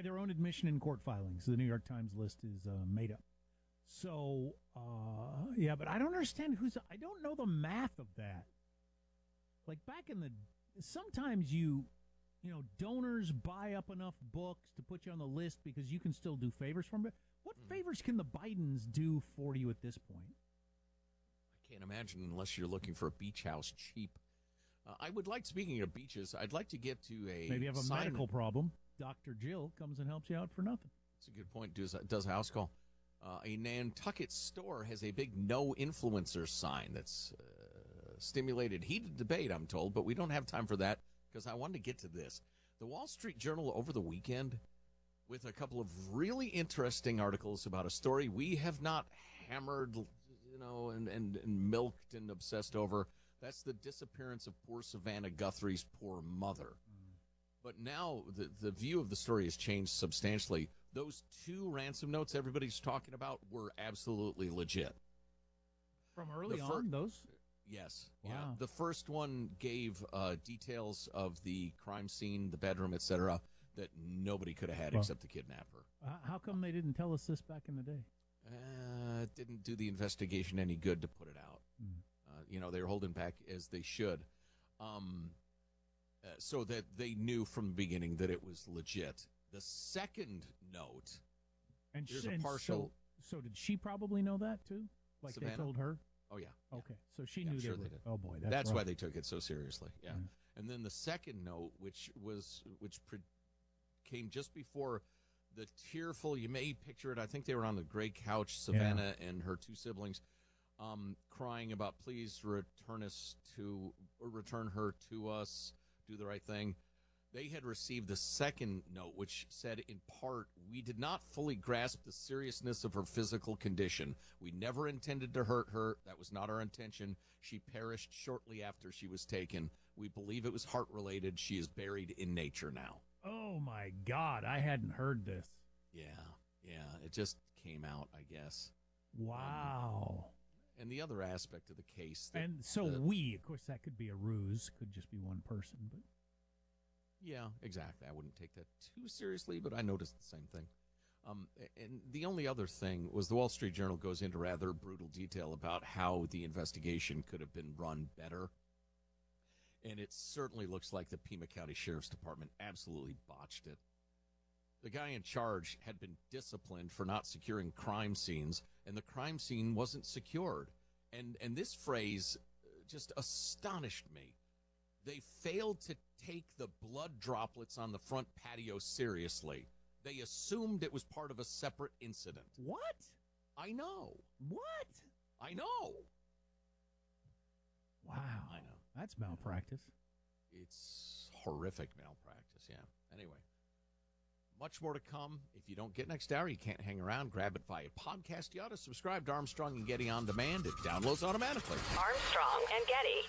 by their own admission in court filings. The New York Times list is made up. So, yeah, but I don't understand I don't know the math of that. Like back in sometimes donors buy up enough books to put you on the list because you can still do favors from it. What favors can the Bidens do for you at this point? I can't imagine unless you're looking for a beach house cheap. I would like, speaking of beaches, I'd like to get to maybe you have a medical problem. Dr. Jill comes and helps you out for nothing. That's a good point. Does a house call. A Nantucket store has a big no influencer sign that's stimulated heated debate, I'm told, but we don't have time for that because I wanted to get to this. The Wall Street Journal over the weekend with a couple of really interesting articles about a story we have not hammered, and milked and obsessed over. That's the disappearance of poor Savannah Guthrie's poor mother. But now the view of the story has changed substantially. Those 2 ransom notes everybody's talking about were absolutely legit. From early on, those? Yes. Wow. Yeah. The first one gave details of the crime scene, the bedroom, etc., that nobody could have had except the kidnapper. How come they didn't tell us this back in the day? It didn't do the investigation any good to put it out. They were holding back as they should. So that they knew from the beginning that it was legit. The second note, there's a partial. So did she probably know that too? Like Savannah? They told her? Oh, yeah. Okay, so she knew sure they were. they did. Oh boy, that's rough. why they took it so seriously. Yeah. And then the second note, which came just before the tearful. You may picture it. I think they were on the gray couch, Savannah and her 2 siblings, crying about, please return her to us. Do the right thing. They had received the second note, which said, in part, we did not fully grasp the seriousness of her physical condition. We never intended to hurt her. That was not our intention. She perished shortly after she was taken. We believe it was heart-related. She is buried in nature now. Oh, my God. I hadn't heard this. Yeah. It just came out, I guess. Wow. And the other aspect of the case. Of course, that could be a ruse. Could just be one person, but. Yeah, exactly. I wouldn't take that too seriously, but I noticed the same thing. And the only other thing was the Wall Street Journal goes into rather brutal detail about how the investigation could have been run better. And it certainly looks like the Pima County Sheriff's Department absolutely botched it. The guy in charge had been disciplined for not securing crime scenes, and the crime scene wasn't secured. And this phrase just astonished me. They failed to take the blood droplets on the front patio seriously. They assumed it was part of a separate incident. What? I know. What? I know. Wow. I know. That's malpractice. It's horrific malpractice, yeah. Anyway, much more to come. If you don't get next hour, you can't hang around. Grab it via podcast. You ought to subscribe to Armstrong and Getty On Demand. It downloads automatically. Armstrong and Getty.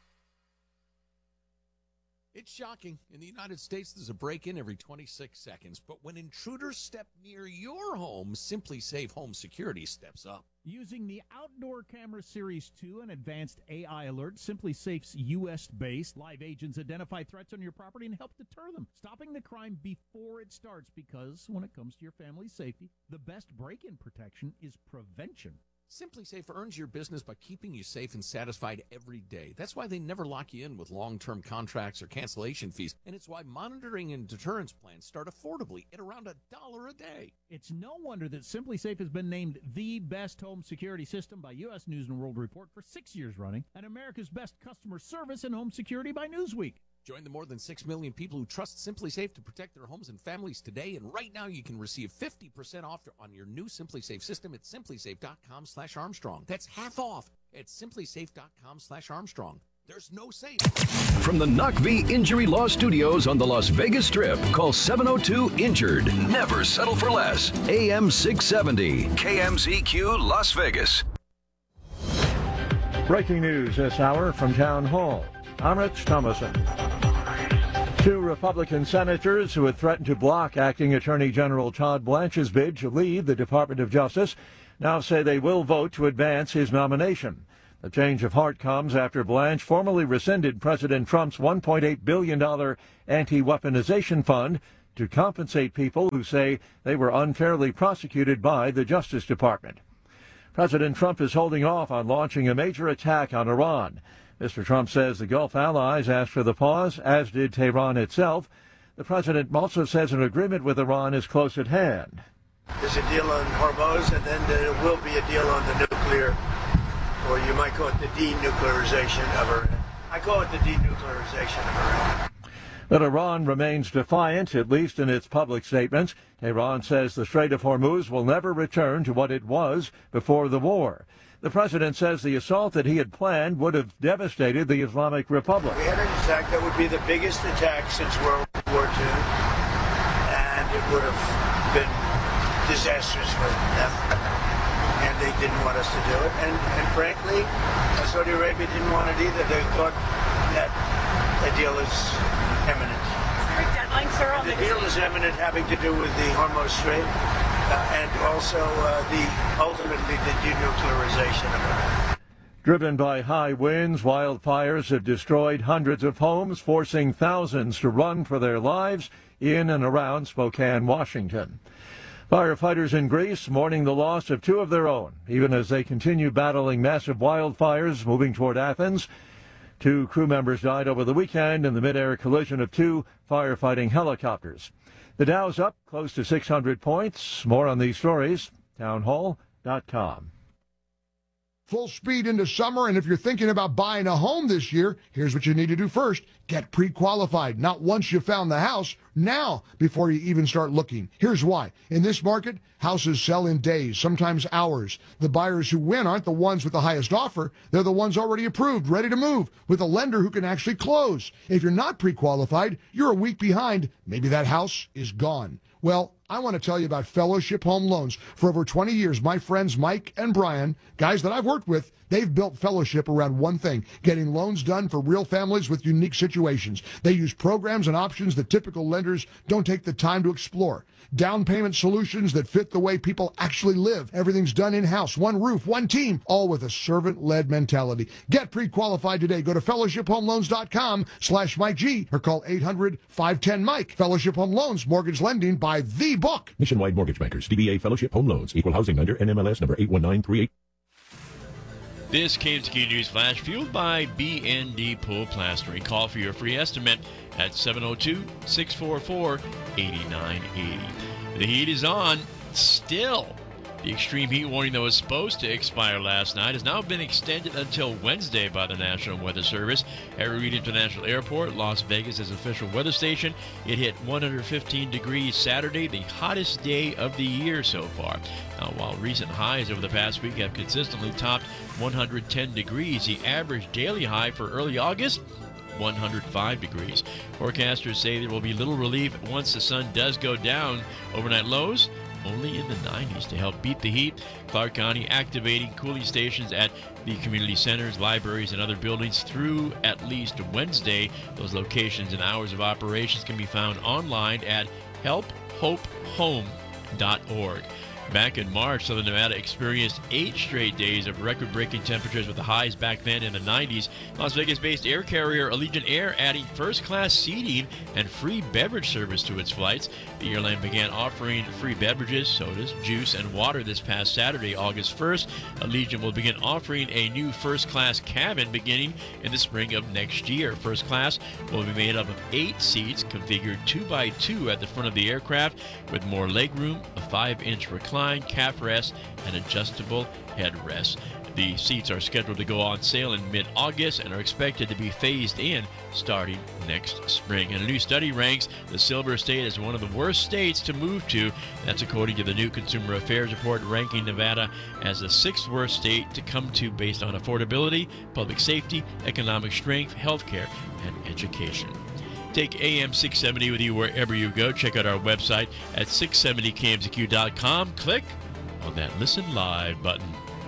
It's shocking. In the United States, there's a break-in every 26 seconds. But when intruders step near your home, Simply Safe Home Security steps up. Using the Outdoor Camera Series 2 and advanced AI alert, Simply Safe's U.S.-based live agents identify threats on your property and help deter them, stopping the crime before it starts. Because when it comes to your family's safety, the best break-in protection is prevention. Simply Safe earns your business by keeping you safe and satisfied every day. That's why they never lock you in with long-term contracts or cancellation fees. And it's why monitoring and deterrence plans start affordably at around $1 a day. It's no wonder that Simply Safe has been named the best home security system by U.S. News & World Report for 6 years running, and America's best customer service in home security by Newsweek. Join the more than 6 million people who trust Simply Safe to protect their homes and families today. And right now you can receive 50% off on your new Simply Safe system at simplysafe.com/Armstrong. That's half off at simplysafe.com/Armstrong. There's no safe. From the Knock V Injury Law Studios on the Las Vegas Strip, call 702-INJURED. Never settle for less. AM 670, KMZQ Las Vegas. Breaking news this hour from Town Hall. I'm Rich Thomason. 2 Republican senators who had threatened to block Acting Attorney General Todd Blanche's bid to leave the Department of Justice now say they will vote to advance his nomination. The change of heart comes after Blanche formally rescinded President Trump's $1.8 billion anti-weaponization fund to compensate people who say they were unfairly prosecuted by the Justice Department. President Trump is holding off on launching a major attack on Iran. Mr. Trump says the Gulf allies asked for the pause, as did Tehran itself. The president also says an agreement with Iran is close at hand. There's a deal on Hormuz, and then there will be a deal on the nuclear, or you might call it the denuclearization of Iran. I call it the denuclearization of Iran. But Iran remains defiant, at least in its public statements. Tehran says the Strait of Hormuz will never return to what it was before the war. The president says the assault that he had planned would have devastated the Islamic Republic. We had an attack that would be the biggest attack since World War II, and it would have been disastrous for them. And they didn't want us to do it. And frankly, Saudi Arabia didn't want it either. They thought that a deal is imminent. Is there a deadline, sir, on the deal is imminent, having to do with the Hormuz Strait and also ultimately the denuclearization of Iran. Driven by high winds, wildfires have destroyed hundreds of homes, forcing thousands to run for their lives in and around Spokane, Washington. Firefighters in Greece mourning the loss of two of their own, even as they continue battling massive wildfires moving toward Athens. 2 crew members died over the weekend in the mid-air collision of 2 firefighting helicopters. The Dow's up close to 600 points. More on these stories, townhall.com. Full speed into summer, and if you're thinking about buying a home this year, here's what you need to do first. Get pre-qualified, not once you found the house, now before you even start looking. Here's why. In this market, houses sell in days, sometimes hours. The buyers who win aren't the ones with the highest offer. They're the ones already approved, ready to move, with a lender who can actually close. If you're not pre-qualified, you're a week behind. Maybe that house is gone. Well, I want to tell you about Fellowship Home Loans. For over 20 years, my friends Mike and Brian, guys that I've worked with, they've built Fellowship around one thing, getting loans done for real families with unique situations. They use programs and options that typical lenders don't take the time to explore. Down payment solutions that fit the way people actually live. Everything's done in-house, one roof, one team, all with a servant-led mentality. Get pre-qualified today. Go to fellowshiphomeloans.com/Mike G or call 800-510-MIKE. Fellowship Home Loans, mortgage lending by the book. Nationwide Mortgage Bankers, DBA Fellowship Home Loans, Equal Housing Lender, NMLS number 81938. This KMZQ News Flash fueled by BND Pool Plastering. Call for your free estimate at 702-644-8980. The heat is on still. The extreme heat warning that was supposed to expire last night has now been extended until Wednesday by the National Weather Service. At Reed International Airport, Las Vegas' official weather station, it hit 115 degrees Saturday, the hottest day of the year so far. Now, while recent highs over the past week have consistently topped 110 degrees, the average daily high for early August, 105 degrees. Forecasters say there will be little relief once the sun does go down. Overnight lows only in the 90s to help beat the heat. Clark County activating cooling stations at the community centers, libraries, and other buildings through at least Wednesday. Those locations and hours of operations can be found online at helphopehome.org. Back in March, Southern Nevada experienced 8 straight days of record-breaking temperatures with the highs back then in the 90s. Las Vegas-based air carrier Allegiant Air adding first-class seating and free beverage service to its flights. The airline began offering free beverages, sodas, juice, and water this past Saturday, August 1st. Allegiant will begin offering a new first-class cabin beginning in the spring of next year. First class will be made up of 8 seats, configured 2x2 at the front of the aircraft, with more legroom, a 5-inch recline, calf rest, and adjustable headrest. The seats are scheduled to go on sale in mid-August and are expected to be phased in starting next spring. And a new study ranks the Silver State as one of the worst states to move to. That's according to the new Consumer Affairs report, ranking Nevada as the 6th worst state to come to based on affordability, public safety, economic strength, healthcare, and education. Take AM 670 with you wherever you go. Check out our website at 670kmzq.com. Click on that Listen Live button.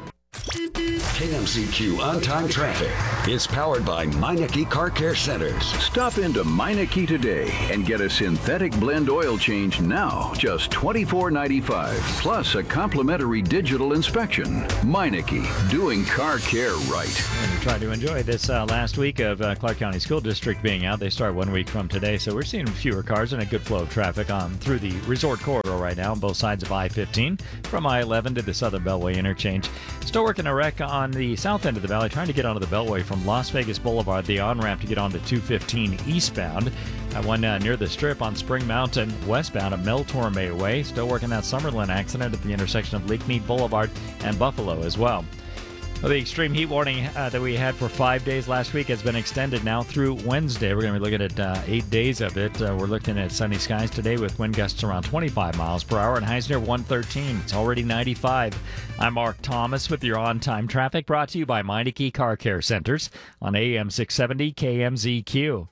KMZQ on-time traffic is powered by Meineke Car Care Centers. Stop into Meineke today and get a synthetic blend oil change now, just $24.95, plus a complimentary digital inspection. Meineke, doing car care right. We tried to enjoy this last week of Clark County School District being out. They start 1 week from today, so we're seeing fewer cars and a good flow of traffic on through the resort corridor right now on both sides of I-15 from I-11 to the Southern Beltway interchange. Still working a wreck on the south end of the valley, trying to get onto the Beltway from Las Vegas Boulevard, the on-ramp to get onto 215 eastbound. One near the Strip on Spring Mountain westbound at Mel Torme Way. Still working that Summerlin accident at the intersection of Lake Mead Boulevard and Buffalo as well. Well, the extreme heat warning that we had for 5 days last week has been extended now through Wednesday. We're going to be looking at 8 days of it. We're looking at sunny skies today with wind gusts around 25 miles per hour and highs near 113. It's already 95. I'm Mark Thomas with your on-time traffic, brought to you by Meineke Car Care Centers on AM 670 KMZQ.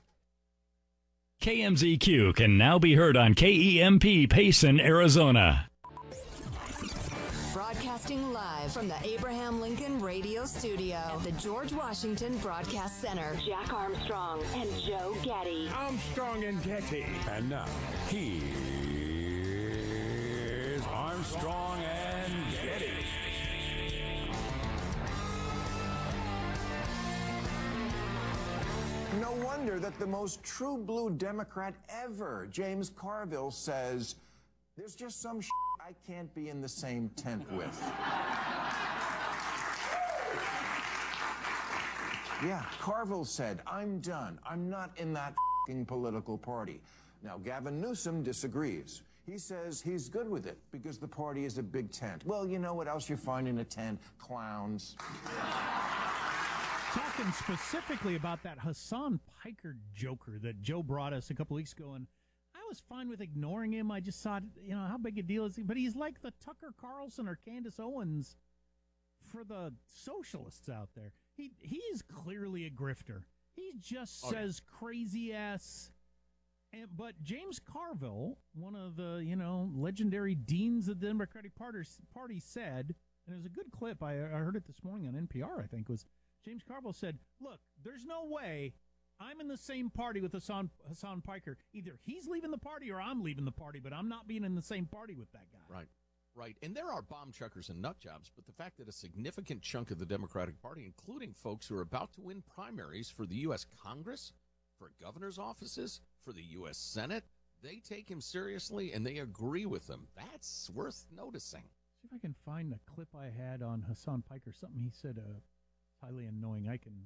KMZQ can now be heard on KEMP Payson, Arizona. Broadcasting live from the Abraham Lincoln Radio Studio at the George Washington Broadcast Center. Jack Armstrong and Joe Getty. Armstrong and Getty. And now, here's Armstrong and Getty. No wonder that the most true blue Democrat ever, James Carville, says, there's just some I can't be in the same tent with. Yeah, Carville said, I'm done. I'm not in that political party. Now, Gavin Newsom disagrees. He says he's good with it because the party is a big tent. Well, you know what else you find in a tent? Clowns. Talking specifically about that Hassan Piker joker that Joe brought us a couple weeks ago, and I was fine with ignoring him. I just thought, how big a deal is he? But he's like the Tucker Carlson or Candace Owens for the socialists out there. He's clearly a grifter. He just says crazy ass. But James Carville, one of the legendary deans of the Democratic Party, said, and it was a good clip. I heard it this morning on NPR. I think was James Carville said, "Look, there's no way I'm in the same party with Hassan Piker. Either he's leaving the party or I'm leaving the party, but I'm not being in the same party with that guy." Right. And there are bomb chuckers and nut jobs, but the fact that a significant chunk of the Democratic Party, including folks who are about to win primaries for the U.S. Congress, for governor's offices, for the U.S. Senate, they take him seriously and they agree with him. That's worth noticing. See if I can find the clip I had on Hassan Piker, something he said highly annoying. I can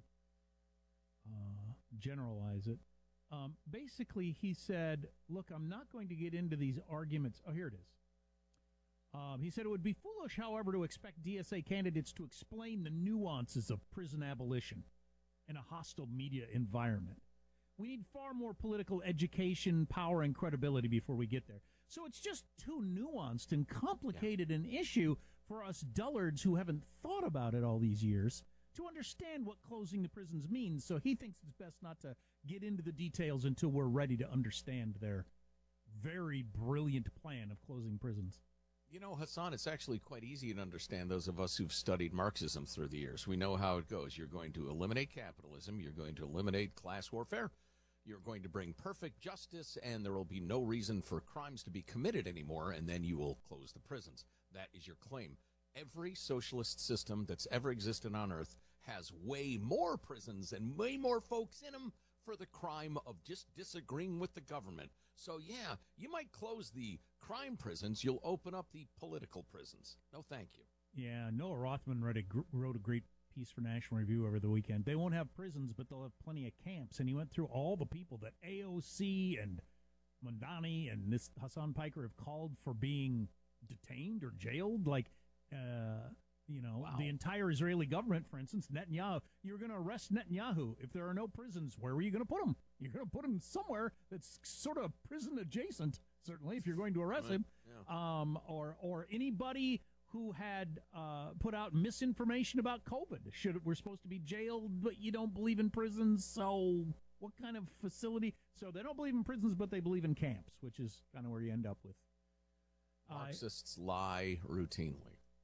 generalize it. Basically, he said, look, I'm not going to get into these arguments. Oh, here it is. He said it would be foolish, however, to expect DSA candidates to explain the nuances of prison abolition in a hostile media environment. We need far more political education, power, and credibility before we get there. So it's just too nuanced and complicated an issue for us dullards who haven't thought about it all these years to understand what closing the prisons means. So he thinks it's best not to get into the details until we're ready to understand their very brilliant plan of closing prisons. Hassan, it's actually quite easy to understand those of us who've studied Marxism through the years. We know how it goes. You're going to eliminate capitalism. You're going to eliminate class warfare. You're going to bring perfect justice, and there will be no reason for crimes to be committed anymore, and then you will close the prisons. That is your claim. Every socialist system that's ever existed on Earth has way more prisons and way more folks in them for the crime of just disagreeing with the government. So, yeah, you might close the crime prisons. You'll open up the political prisons. No, thank you. Yeah, Noah Rothman wrote a great piece for National Review over the weekend. They won't have prisons, but they'll have plenty of camps. And he went through all the people that AOC and Mondani and this Hassan Piker have called for being detained or jailed. Like, the entire Israeli government, for instance, Netanyahu, you're going to arrest Netanyahu. If there are no prisons, where are you going to put him? You're going to put him somewhere that's sort of prison adjacent, certainly, if you're going to arrest him. Yeah. Or anybody who had put out misinformation about COVID. We're supposed to be jailed, but you don't believe in prisons, so what kind of facility? So they don't believe in prisons, but they believe in camps, which is kind of where you end up with. Marxists lie routinely.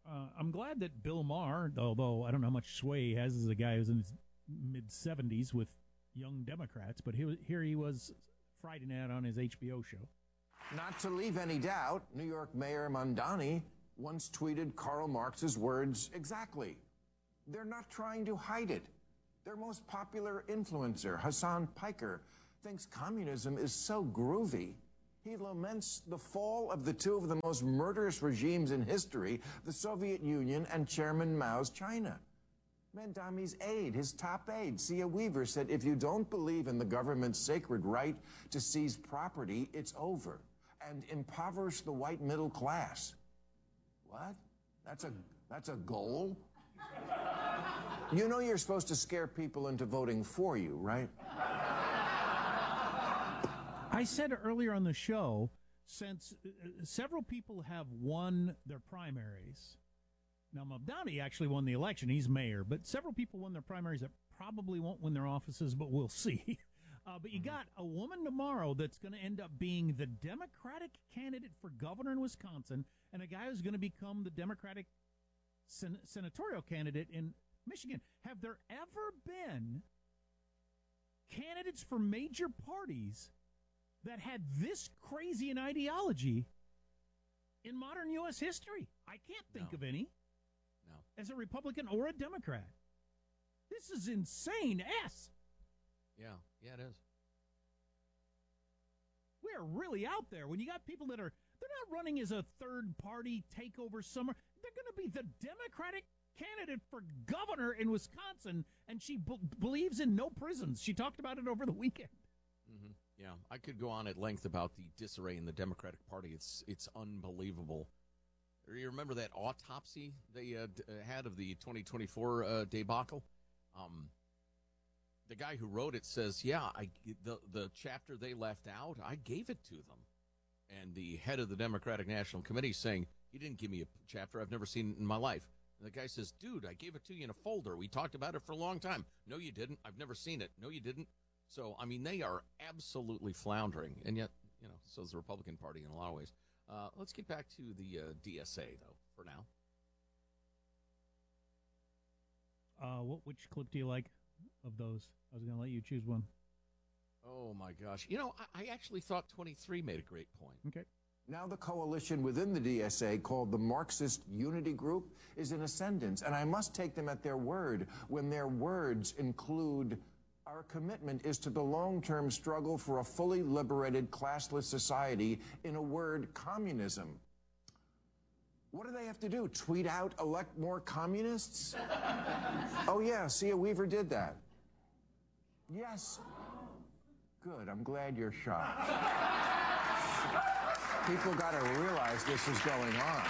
I'm glad that Bill Maher, although I don't know how much sway he has as a guy who's in his mid-70s with young Democrats, but here he was Friday night on his HBO show. Not to leave any doubt, New York Mayor Mamdani once tweeted Karl Marx's words exactly. They're not trying to hide it. Their most popular influencer, Hassan Piker, thinks communism is so groovy. He laments the fall of the two of the most murderous regimes in history, the Soviet Union and Chairman Mao's China. Mamdani's aide, his top aide, Sia Weaver, said, if you don't believe in the government's sacred right to seize property, it's over, and impoverish the white middle class. What? That's a goal? You know you're supposed to scare people into voting for you, right? I said earlier on the show, since several people have won their primaries. Now, Mamdani actually won the election. He's mayor. But several people won their primaries that probably won't win their offices, but we'll see. But you got a woman tomorrow that's going to end up being the Democratic candidate for governor in Wisconsin and a guy who's going to become the Democratic senatorial candidate in Michigan. Have there ever been candidates for major parties that had this crazy an ideology in modern U.S. history? I can't think of any. No. As a Republican or a Democrat. This is insane. Yeah, it is. We're really out there. When you got people they're not running as a third party takeover somewhere. They're going to be the Democratic candidate for governor in Wisconsin, and she believes in no prisons. She talked about it over the weekend. Mm-hmm. Yeah, I could go on at length about the disarray in the Democratic Party. It's unbelievable. You remember that autopsy they had of the 2024 debacle? The guy who wrote it says, the chapter they left out, I gave it to them. And the head of the Democratic National Committee saying, you didn't give me a chapter I've never seen in my life. And the guy says, dude, I gave it to you in a folder. We talked about it for a long time. No, you didn't. I've never seen it. No, you didn't. So, I mean, they are absolutely floundering. And yet, so is the Republican Party in a lot of ways. Let's get back to the DSA, though, for now. Which clip do you like of those? I was going to let you choose one. Oh, my gosh. I actually thought 23 made a great point. Okay. Now the coalition within the DSA, called the Marxist Unity Group, is in ascendance. And I must take them at their word when their words include, our commitment is to the long-term struggle for a fully liberated, classless society, in a word, communism. What do they have to do? Tweet out, elect more communists? Oh, yeah, Sia Weaver did that. Yes. Good, I'm glad you're shocked. People got to realize this is going on.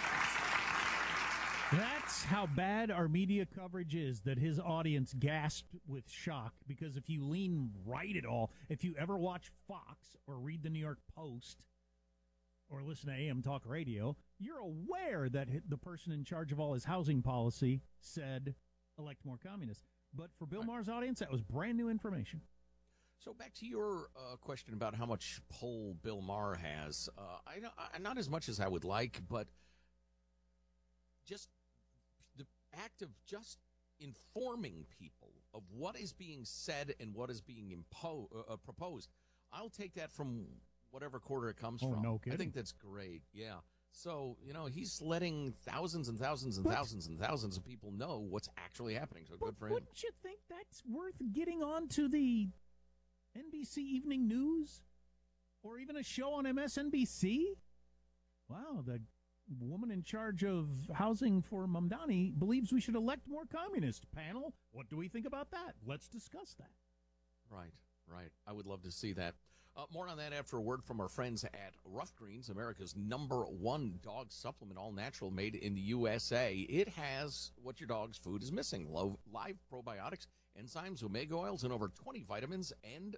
That's how bad our media coverage is, that his audience gasped with shock, because if you lean right at all, if you ever watch Fox or read the New York Post or listen to AM Talk Radio, you're aware that the person in charge of all his housing policy said, elect more communists. But for Bill Maher's audience, that was brand new information. So back to your question about how much pull Bill Maher has. I not as much as I would like, but just the act of just informing people of what is being said and what is being proposed. I'll take that from whatever quarter it comes from. No kidding. I think that's great. Yeah. So, he's letting thousands and thousands and thousands and thousands of people know what's actually happening. So good for him. Wouldn't you think that's worth getting on to the NBC Evening News or even a show on MSNBC? Wow, the woman in charge of housing for Mamdani believes we should elect more communists. Panel, what do we think about that? Let's discuss that. Right. I would love to see that. More on that after a word from our friends at Rough Greens, America's #1 dog supplement, all natural, made in the USA. It has what your dog's food is missing: live probiotics, enzymes, omega oils, and over 20 vitamins and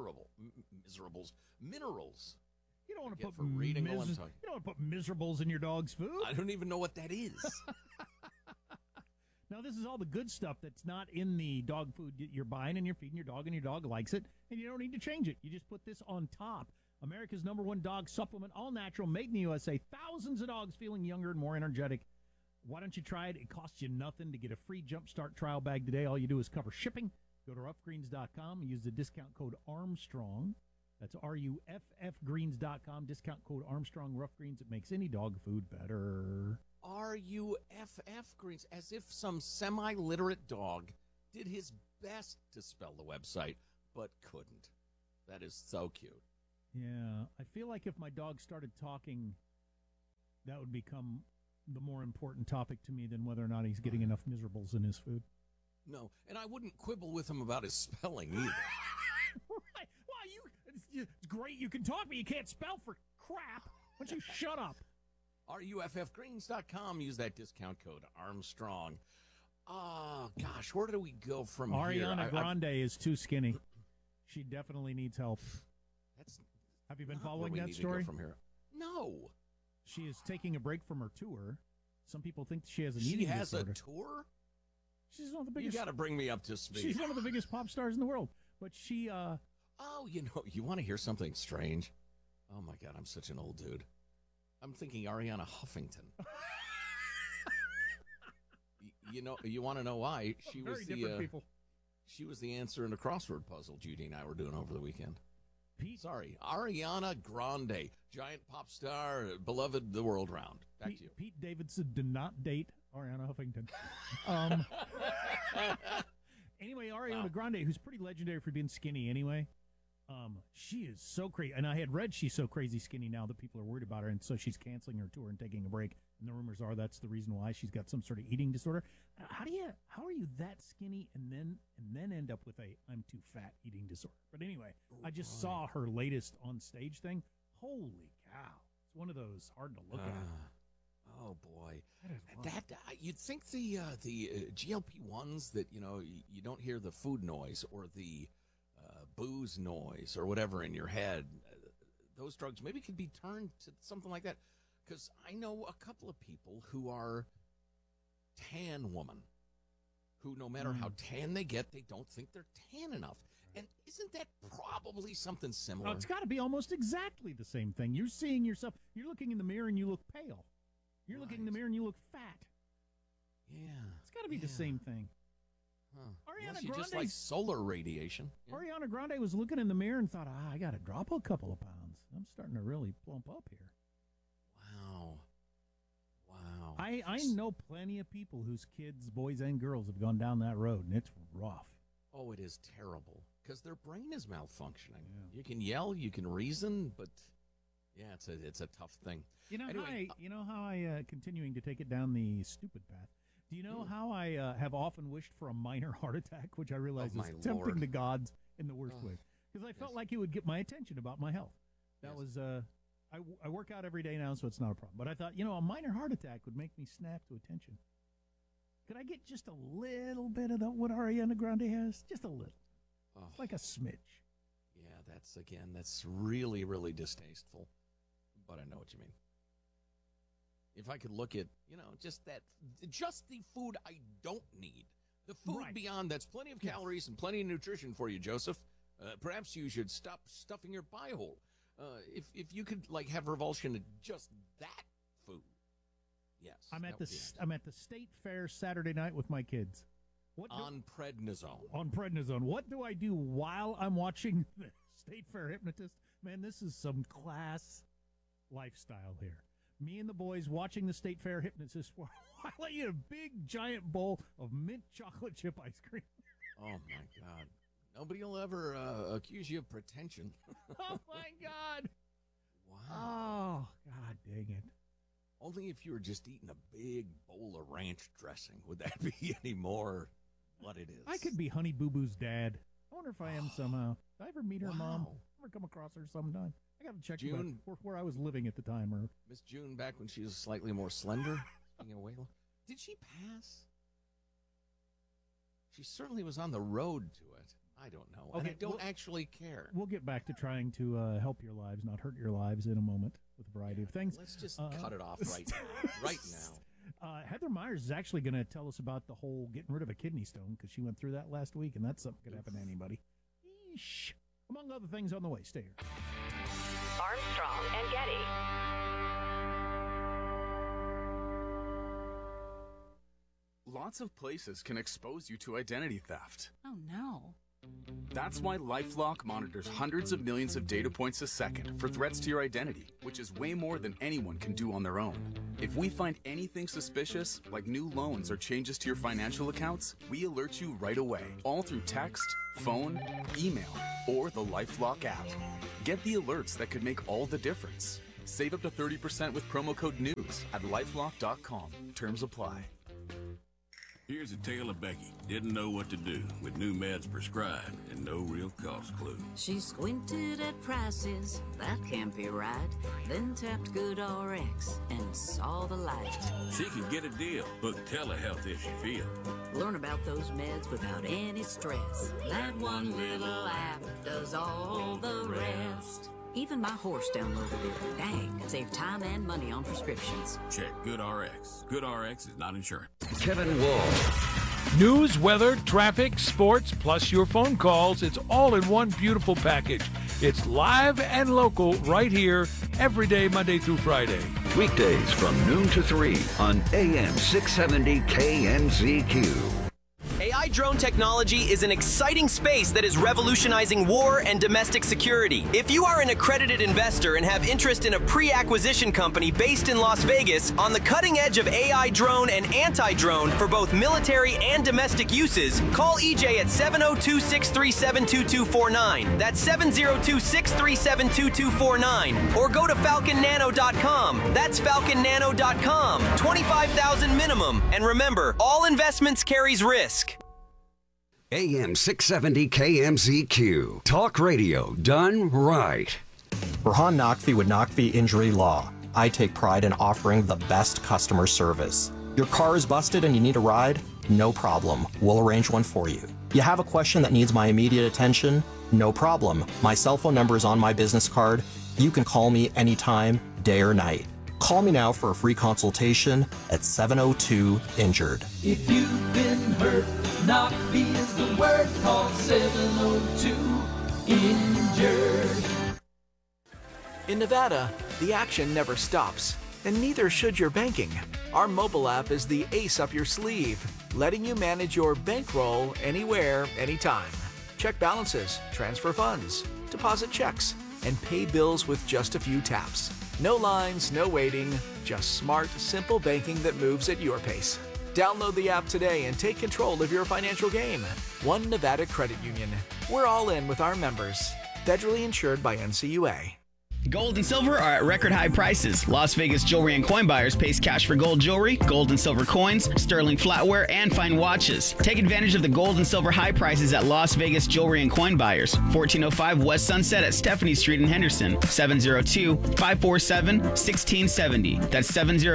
minerals. You don't want to put you don't want to put miserables in your dog's food. I don't even know what that is. Now, this is all the good stuff that's not in the dog food that you're buying and you're feeding your dog, and your dog likes it, and you don't need to change it. You just put this on top. America's #1 dog supplement, all natural, made in the USA. Thousands of dogs feeling younger and more energetic Why don't you try it? It costs you nothing to get a free Jumpstart trial bag today. All you do is cover shipping. Go to roughgreens.com and use the discount code Armstrong. That's RUFFgreens.com. Discount code Armstrong. Rough Greens. It makes any dog food better. RUFF Greens, as if some semi-literate dog did his best to spell the website, but couldn't. That is so cute. Yeah, I feel like if my dog started talking, that would become the more important topic to me than whether or not he's getting enough miserables in his food. No, and I wouldn't quibble with him about his spelling either. Right. Well, it's great you can talk, but you can't spell for crap. Why don't you shut up? RUFFgreens.com. Use that discount code Armstrong. Oh, gosh, where do we go from here? Ariana Grande is too skinny. She definitely needs help. Have you been following that story? From here. No. She is taking a break from her tour. Some people think she has an eating disorder. She has a tour? She's one of the biggest. You got to bring me up to speed. She's one of the biggest pop stars in the world. But she, Oh, you want to hear something strange? Oh, my God, I'm such an old dude. I'm thinking Ariana Huffington. You want to know why? She was different people. She was the answer in a crossword puzzle Judy and I were doing over the weekend. Ariana Grande, giant pop star, beloved the world round. Back to you. Pete Davidson did not date Ariana Huffington. Anyway, Ariana Grande, who's pretty legendary for being skinny anyway, she is so crazy. And I had read she's so crazy skinny now that people are worried about her, and so she's canceling her tour and taking a break. And the rumors are that's the reason why she's got some sort of eating disorder. How are you that skinny and then end up with a I'm too fat eating disorder? But anyway, I just saw her latest on stage thing. Holy cow! It's one of those hard to look at. Oh boy, that you'd think the GLP-1s that you don't hear the food noise or the booze noise or whatever in your head. Those drugs maybe could be turned to something like that. Because I know a couple of people who are tan women who, no matter how tan they get, they don't think they're tan enough. And isn't that probably something similar? It's got to be almost exactly the same thing. You're seeing yourself. You're looking in the mirror and you look pale. You're looking in the mirror and you look fat. Yeah. It's got to be the same thing. Huh. Ariana Grande, just Grande, like solar radiation. Yeah. Ariana Grande was looking in the mirror and thought, I got to drop a couple of pounds. I'm starting to really plump up here. Wow. I know plenty of people whose kids, boys and girls, have gone down that road, and it's rough. Oh, it is terrible because their brain is malfunctioning. Yeah. You can yell, you can reason, but yeah, it's a tough thing. Anyway, how I continuing to take it down the stupid path. Do you know how I have often wished for a minor heart attack, which I realize is tempting the gods in the worst way, because I felt like it would get my attention about my health. That was I work out every day now, so it's not a problem. But I thought, a minor heart attack would make me snap to attention. Could I get just a little bit of what Ariana Grande has? Just a little. Oh. Like a smidge. Yeah, that's really, really distasteful. But I know what you mean. If I could look at, just the food I don't need. The food beyond that's plenty of calories and plenty of nutrition for you, Joseph. Perhaps you should stop stuffing your pie hole. If you could have revulsion at just that food, yes. I'm at the state fair Saturday night with my kids. On prednisone. On prednisone. What do I do while I'm watching the state fair hypnotist? Man, this is some class lifestyle here. Me and the boys watching the state fair hypnotist while I eat a big giant bowl of mint chocolate chip ice cream. Oh my God. Nobody will ever accuse you of pretension. Oh, my God. Wow. Oh, God dang it. Only if you were just eating a big bowl of ranch dressing would that be any more what it is. I could be Honey Boo Boo's dad. I wonder if I am somehow. Did I ever meet her mom? Ever come across her sometime? I got to check where I was living at the time. Or Miss June back when she was slightly more slender. Did she pass? She certainly was on the road to it. I don't know. Okay, and I don't actually care. We'll get back to trying to help your lives, not hurt your lives in a moment with a variety of things. Let's just cut it off right now. Right now. Heather Myers is actually going to tell us about the whole getting rid of a kidney stone because she went through that last week, and that's something that could happen to anybody. Eesh. Among other things on the way. Stay here. Armstrong and Getty. Lots of places can expose you to identity theft. Oh, no. That's why LifeLock monitors hundreds of millions of data points a second for threats to your identity, which is way more than anyone can do on their own. If we find anything suspicious, like new loans or changes to your financial accounts, we alert you right away, all through text, phone, email, or the LifeLock app. Get the alerts that could make all the difference. Save up to 30% with promo code NEWS at lifelock.com. Terms apply. Here's a tale of Becky. Didn't know what to do with new meds prescribed and no real cost clue. She squinted at prices, that can't be right. Then tapped GoodRx and saw the light. She can get a deal. Book telehealth if she feels. Learn about those meds without any stress. That one little app does all the rest. Even my horse downloaded it. Dang, it saved time and money on prescriptions. Check GoodRx. GoodRx is not insurance. Kevin Wall. News, weather, traffic, sports, plus your phone calls. It's all in one beautiful package. It's live and local right here every day, Monday through Friday. Weekdays from noon to 3 on AM 670 KMZQ. AI drone technology is an exciting space that is revolutionizing war and domestic security. If you are an accredited investor and have interest in a pre-acquisition company based in Las Vegas on the cutting edge of AI drone and anti-drone for both military and domestic uses, call EJ at 702-637-2249. That's 702-637-2249. Or go to falconnano.com. That's falconnano.com. $25,000 minimum. And remember, all investments carries risk. AM 670 KMZQ. Talk radio done right. Burhan Naqvi with Naqvi Injury Law. I take pride in offering the best customer service. Your car is busted and you need a ride? No problem. We'll arrange one for you. You have a question that needs my immediate attention? No problem. My cell phone number is on my business card. You can call me anytime, day or night. Call me now for a free consultation at 702-INJURED. If you've been hurt, Naqvi is the word. Call 702-INJURED. In Nevada, the action never stops, and neither should your banking. Our mobile app is the ace up your sleeve, letting you manage your bankroll anywhere, anytime. Check balances, transfer funds, deposit checks, and pay bills with just a few taps. No lines, no waiting, just smart, simple banking that moves at your pace. Download the app today and take control of your financial game. One Nevada Credit Union. We're all in with our members. Federally insured by NCUA. Gold and silver are at record high prices. Las Vegas Jewelry and Coin Buyers pays cash for gold jewelry, gold and silver coins, sterling flatware, and fine watches. Take advantage of the gold and silver high prices at Las Vegas Jewelry and Coin Buyers, 1405 West Sunset at Stephanie Street in Henderson, 702-547-1670. That's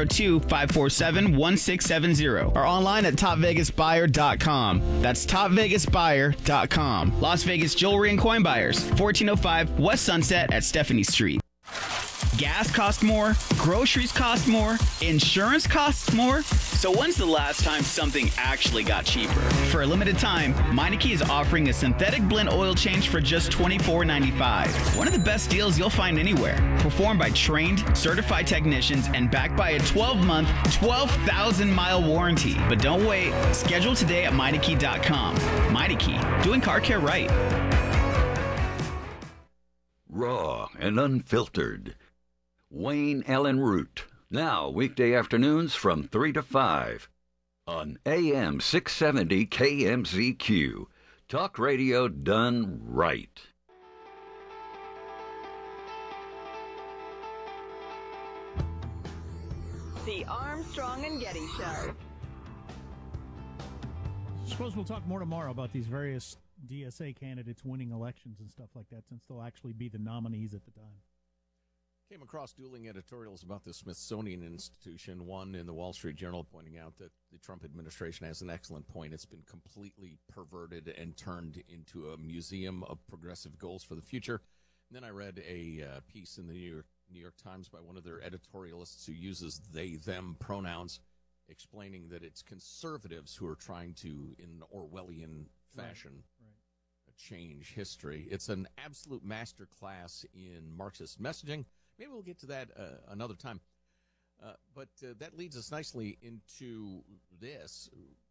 702-547-1670. Or online at topvegasbuyer.com. That's topvegasbuyer.com. Las Vegas Jewelry and Coin Buyers, 1405 West Sunset at Stephanie Street. Gas costs more, groceries cost more, insurance costs more. So when's the last time something actually got cheaper? For a limited time, Meineke is offering a synthetic blend oil change for just $24.95. One of the best deals you'll find anywhere. Performed by trained, certified technicians and backed by a 12-month, 12,000-mile warranty. But don't wait. Schedule today at Meineke.com. Meineke, doing car care right. Raw and unfiltered. Wayne Allen Root. Now, weekday afternoons from 3 to 5 on AM 670 KMZQ. Talk radio done right. The Armstrong and Getty Show. I suppose we'll talk more tomorrow about these various DSA candidates winning elections and stuff like that, since they'll actually be the nominees at the time. Came across dueling editorials about the Smithsonian Institution, one in the Wall Street Journal pointing out that the Trump administration has an excellent point. It's been completely perverted and turned into a museum of progressive goals for the future. And then I read a piece in the New York Times by one of their editorialists who uses they, them pronouns, explaining that it's conservatives who are trying to, in Orwellian fashion, change history. It's an absolute masterclass in Marxist messaging. Maybe we'll get to that another time. But that leads us nicely into this.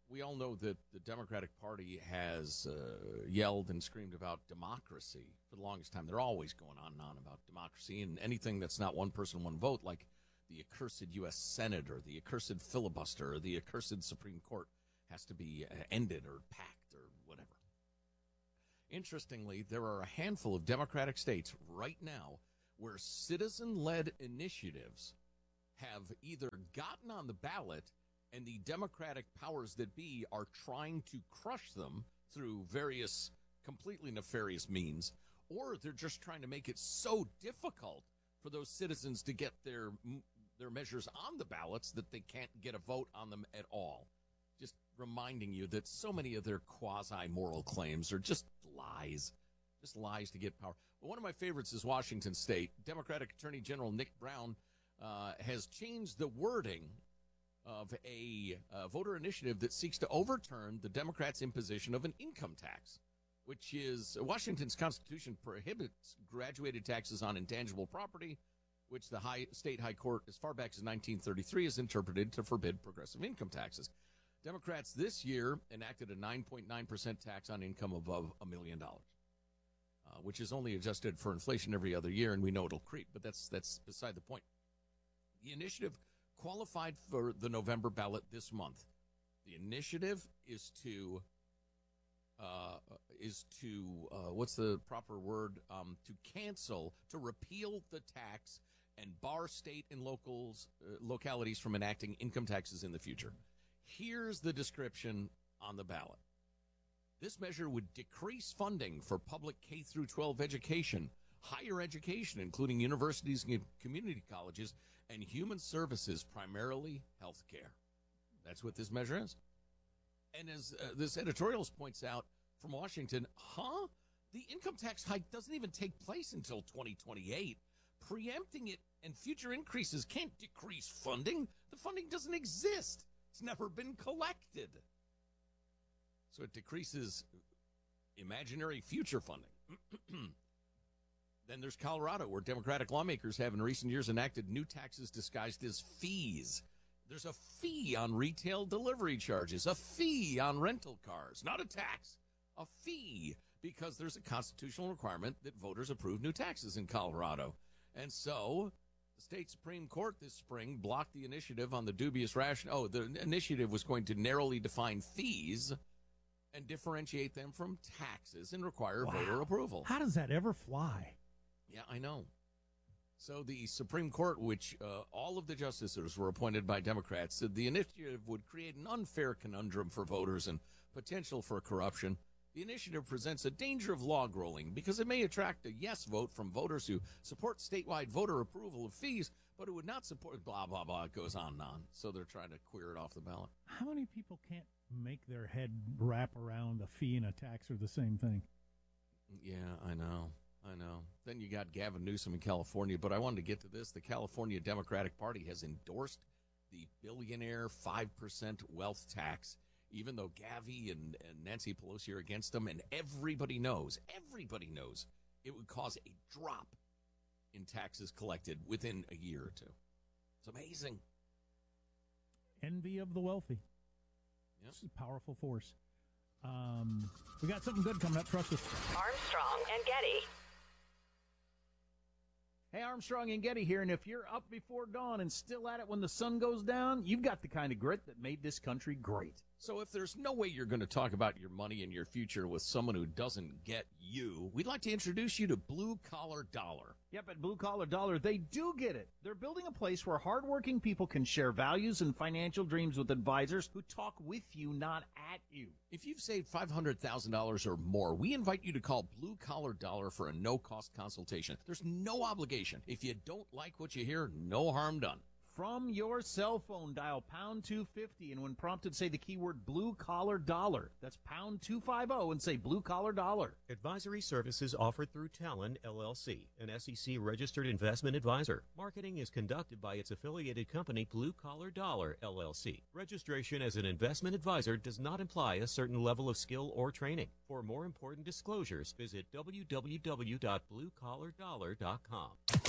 we all know that the Democratic Party has yelled and screamed about democracy for the longest time. They're always going on and on about democracy, and anything that's not one person, one vote, like the accursed U.S. Senate or the accursed filibuster or the accursed Supreme Court, has to be ended or packed or whatever. Interestingly, there are a handful of Democratic states right now where citizen-led initiatives have either gotten on the ballot and the Democratic powers that be are trying to crush them through various completely nefarious means, or they're just trying to make it so difficult for those citizens to get their measures on the ballots that they can't get a vote on them at all. Just reminding you that so many of their quasi-moral claims are just lies to get power. But one of my favorites is Washington State. Democratic Attorney General Nick Brown has changed the wording of a voter initiative that seeks to overturn the Democrats' imposition of an income tax, which is Washington's Constitution prohibits graduated taxes on intangible property, which the state high court, as far back as 1933, has interpreted to forbid progressive income taxes. Democrats this year enacted a 9.9% tax on income above $1 million, which is only adjusted for inflation every other year, and we know it'll creep, but that's beside the point. The initiative qualified for the November ballot this month. The initiative is to what's the proper word? To repeal the tax and bar state and localities from enacting income taxes in the future. Here's the description on the ballot. This measure would decrease funding for public K through 12 education, higher education, including universities and community colleges, and human services, primarily health care. That's what this measure is. And as this editorial points out from Washington, the income tax hike doesn't even take place until 2028. Preempting it and future increases can't decrease funding. The funding doesn't exist. It's never been collected. So it decreases imaginary future funding. Then there's Colorado, where Democratic lawmakers have in recent years enacted new taxes disguised as fees. There's a fee on retail delivery charges, a fee on rental cars, not a tax, a fee, because there's a constitutional requirement that voters approve new taxes in Colorado. And so the state Supreme Court this spring blocked the initiative on the dubious rationale. The initiative was going to narrowly define fees and differentiate them from taxes and require voter approval. How does that ever fly? Yeah, I know. So the Supreme Court, which all of the justices were appointed by Democrats, said the initiative would create an unfair conundrum for voters and potential for corruption. The initiative presents a danger of log rolling because it may attract a yes vote from voters who support statewide voter approval of fees, but who would not support blah, blah, blah. It goes on and on. So they're trying to queer it off the ballot. How many people can't make their head wrap around a fee and a tax are the same thing? Yeah, I know. Then you got Gavin Newsom in California, but I wanted to get to this. The California Democratic Party has endorsed the billionaire 5% wealth tax, even though Gavi and Nancy Pelosi are against them, and everybody knows it would cause a drop in taxes collected within a year or two. It's amazing. Envy of the wealthy. Yep. It's a powerful force. We got something good coming up. Trust us. Armstrong and Getty. Hey, Armstrong and Getty here, and if you're up before dawn and still at it when the sun goes down, you've got the kind of grit that made this country great. So if there's no way you're going to talk about your money and your future with someone who doesn't get you, we'd like to introduce you to Blue Collar Dollar. Yep, at Blue Collar Dollar, they do get it. They're building a place where hardworking people can share values and financial dreams with advisors who talk with you, not at you. If you've saved $500,000 or more, we invite you to call Blue Collar Dollar for a no-cost consultation. There's no obligation. If you don't like what you hear, no harm done. From your cell phone, dial pound 250, and when prompted, say the keyword Blue Collar Dollar. That's pound 250 and say Blue Collar Dollar. Advisory services offered through Talon, LLC, an SEC-registered investment advisor. Marketing is conducted by its affiliated company, Blue Collar Dollar, LLC. Registration as an investment advisor does not imply a certain level of skill or training. For more important disclosures, visit www.bluecollardollar.com.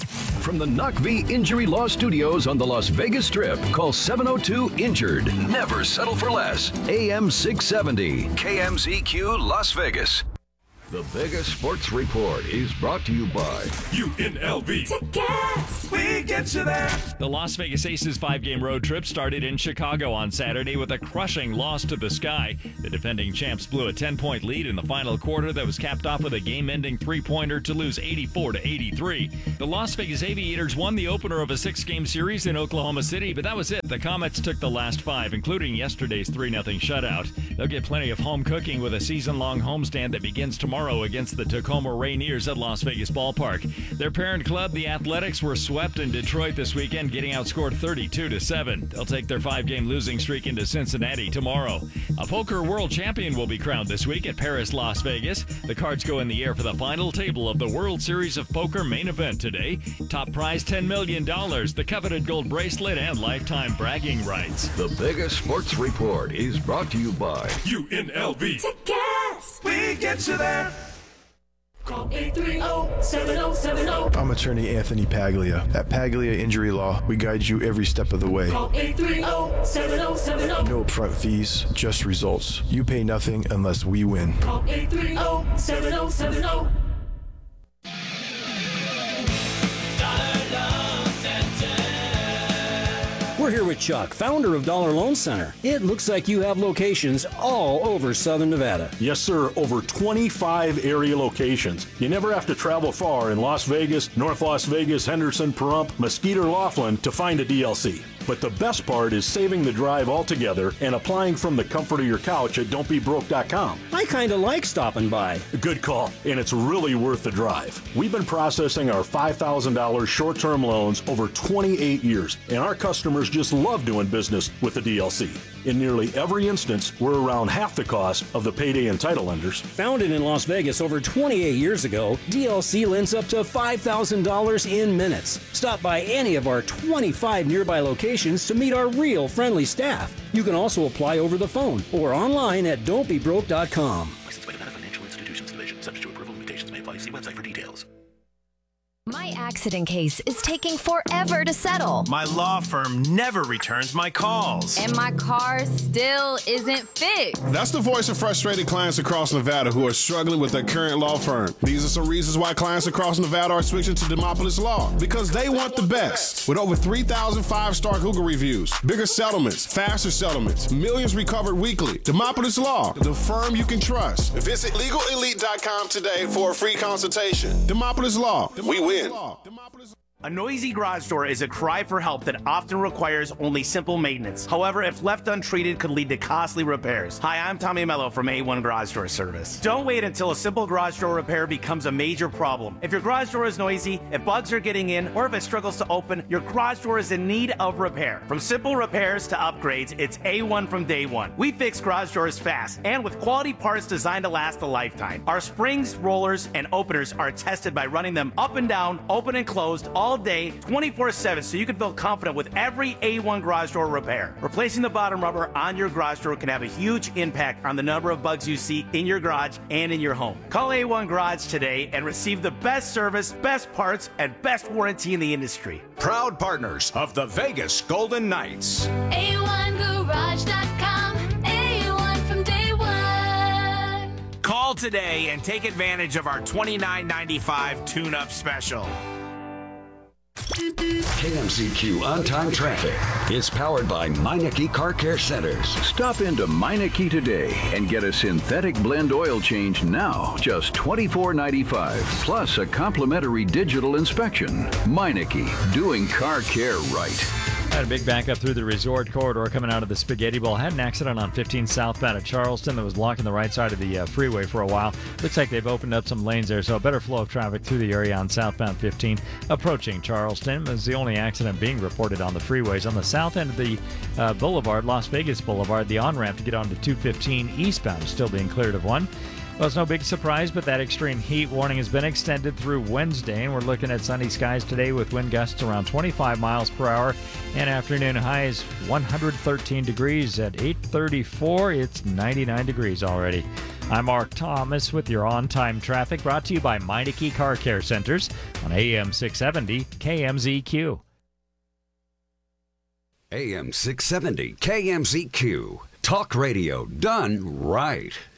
From the NOCV Injury Law Studios on the Las Vegas Strip, call 702-INJURED. Never settle for less. AM 670, KMZQ Las Vegas. The Vegas Sports Report is brought to you by UNLV. Tickets! We get you there. The Las Vegas Aces 5-game road trip started in Chicago on Saturday with a crushing loss to the Sky. The defending champs blew a 10-point lead in the final quarter that was capped off with a game-ending three-pointer to lose 84-83. The Las Vegas Aviators won the opener of a 6-game series in Oklahoma City, but that was it. The Comets took the last 5, including yesterday's 3-0 shutout. They'll get plenty of home cooking with a season-long homestand that begins tomorrow against the Tacoma Rainiers at Las Vegas Ballpark. Their parent club, the Athletics, were swept in Detroit this weekend, getting outscored 32-7. They'll take their 5-game losing streak into Cincinnati tomorrow. A poker world champion will be crowned this week at Paris, Las Vegas. The cards go in the air for the final table of the World Series of Poker main event today. Top prize $10 million, the coveted gold bracelet, and lifetime bragging rights. The Vegas Sports Report is brought to you by UNLV. Tickets! We get you there. Call 830-7070. I'm attorney Anthony Paglia. At Paglia Injury Law, we guide you every step of the way. Call 830-7070. No upfront fees, just results. You pay nothing unless we win. Call 830-7070. We're here with Chuck, founder of Dollar Loan Center. It looks like you have locations all over Southern Nevada. Yes, sir. Over 25 area locations. You never have to travel far in Las Vegas, North Las Vegas, Henderson, Pahrump, Mesquite, or Laughlin to find a DLC. But the best part is saving the drive altogether and applying from the comfort of your couch at don'tbebroke.com. I kind of like stopping by. Good call, and it's really worth the drive. We've been processing our $5,000 short-term loans over 28 years, and our customers just love doing business with the DLC. In nearly every instance, we're around half the cost of the payday and title lenders. Founded in Las Vegas over 28 years ago, DLC lends up to $5,000 in minutes. Stop by any of our 25 nearby locations to meet our real friendly staff. You can also apply over the phone or online at don'tbebroke.com. Licensed by Nevada Financial Institutions Division. Subject to approval, limitations may apply. See website for details. My accident case is taking forever to settle. My law firm never returns my calls. And my car still isn't fixed. That's the voice of frustrated clients across Nevada who are struggling with their current law firm. These are some reasons why clients across Nevada are switching to Demopolis Law. Because they want the best. With over 3,000 5-star Google reviews, bigger settlements, faster settlements, millions recovered weekly. Demopolis Law, the firm you can trust. Visit LegalElite.com today for a free consultation. Demopolis Law, we win. A noisy garage door is a cry for help that often requires only simple maintenance. However, if left untreated, could lead to costly repairs. Hi, I'm Tommy Mello from A1 Garage Door Service. Don't wait until a simple garage door repair becomes a major problem. If your garage door is noisy, if bugs are getting in, or if it struggles to open, your garage door is in need of repair. From simple repairs to upgrades, it's A1 from day one. We fix garage doors fast and with quality parts designed to last a lifetime. Our springs, rollers, and openers are tested by running them up and down, open and closed, all day, 24/7, so you can feel confident with every A1 garage door repair. Replacing the bottom rubber on your garage door can have a huge impact on the number of bugs you see in your garage and in your home. Call A1 Garage today and receive the best service, best parts, and best warranty in the industry. Proud partners of the Vegas Golden Knights. A1Garage.com. A1 from day one. Call today and take advantage of our $29.95 tune-up special. KMZQ On-Time Traffic is powered by Meineke Car Care Centers. Stop into Meineke today and get a synthetic blend oil change now, just $24.95, plus a complimentary digital inspection. Meineke, doing car care right. Had a big backup through the resort corridor coming out of the Spaghetti Bowl. Had an accident on 15 southbound at Charleston that was blocking the right side of the freeway for a while. Looks like they've opened up some lanes there, so a better flow of traffic through the area on southbound 15 approaching Charleston. Is the only accident being reported on the freeways. On the south end of the boulevard, Las Vegas Boulevard, the on-ramp to get onto 215 eastbound is still being cleared of one. Well, it's no big surprise, but that extreme heat warning has been extended through Wednesday, and we're looking at sunny skies today with wind gusts around 25 miles per hour, and afternoon highs 113 degrees. At 8:34, it's 99 degrees already. I'm Mark Thomas with your on-time traffic, brought to you by Meineke Car Care Centers on AM 670 KMZQ. AM 670 KMZQ. Talk radio done right.